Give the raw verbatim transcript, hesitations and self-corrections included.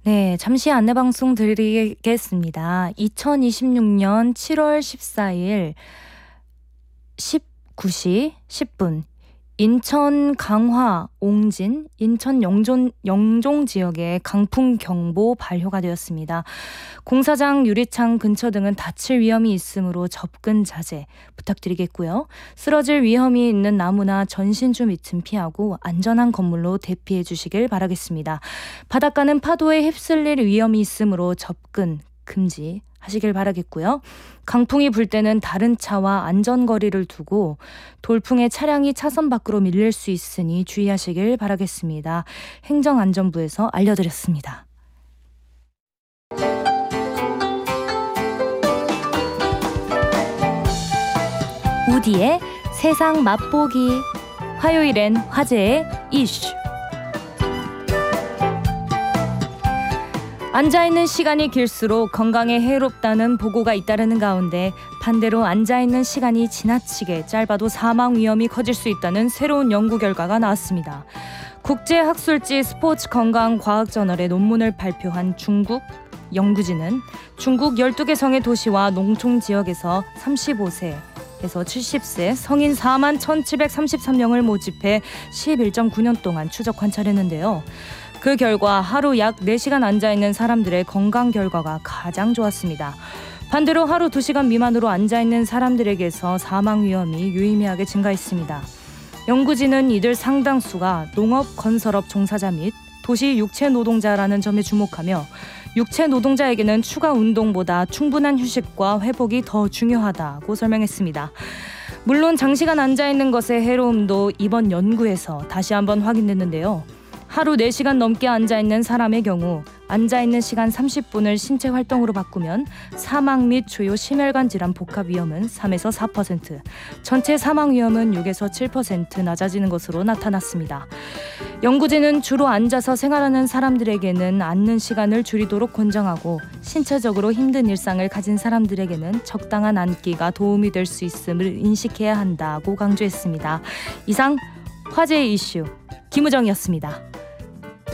네, 잠시 안내 방송 드리겠습니다. 이천이십육 년 칠월 십사일 십구 시 십 분 인천 강화, 옹진, 인천 영종, 영종 지역에 강풍 경보 발효가 되었습니다. 공사장 유리창 근처 등은 다칠 위험이 있으므로 접근 자제 부탁드리겠고요. 쓰러질 위험이 있는 나무나 전신주 밑은 피하고 안전한 건물로 대피해 주시길 바라겠습니다. 바닷가는 파도에 휩쓸릴 위험이 있으므로 접근 금지 하시길 바라겠고요. 강풍이 불 때는 다른 차와 안전거리를 두고 돌풍에 차량이 차선 밖으로 밀릴 수 있으니 주의하시길 바라겠습니다. 행정안전부에서 알려드렸습니다. 우디의 세상 맛보기. 화요일엔 화제의 이슈. 앉아있는 시간이 길수록 건강에 해롭다는 보고가 잇따르는 가운데 반대로 앉아있는 시간이 지나치게 짧아도 사망 위험이 커질 수 있다는 새로운 연구 결과가 나왔습니다. 국제학술지 스포츠 건강과학저널에 논문을 발표한 중국 연구진은 중국 열두 개 성의 도시와 농촌 지역에서 삼십오 세에서 칠십 세 성인 사만 천칠백삼십삼 명을 모집해 십일 점 구 년 동안 추적 관찰했는데요. 그 결과 하루 약 네 시간 앉아있는 사람들의 건강 결과가 가장 좋았습니다. 반대로 하루 두 시간 미만으로 앉아있는 사람들에게서 사망 위험이 유의미하게 증가했습니다. 연구진은 이들 상당수가 농업, 건설업 종사자 및 도시 육체 노동자라는 점에 주목하며 육체 노동자에게는 추가 운동보다 충분한 휴식과 회복이 더 중요하다고 설명했습니다. 물론 장시간 앉아있는 것의 해로움도 이번 연구에서 다시 한번 확인됐는데요. 하루 네 시간 넘게 앉아있는 사람의 경우 앉아있는 시간 삼십 분을 신체 활동으로 바꾸면 사망 및 주요 심혈관 질환 복합 위험은 삼에서 사 퍼센트, 전체 사망 위험은 육에서 칠 퍼센트 낮아지는 것으로 나타났습니다. 연구진은 주로 앉아서 생활하는 사람들에게는 앉는 시간을 줄이도록 권장하고 신체적으로 힘든 일상을 가진 사람들에게는 적당한 앉기가 도움이 될 수 있음을 인식해야 한다고 강조했습니다. 이상 화제의 이슈 김우정이었습니다.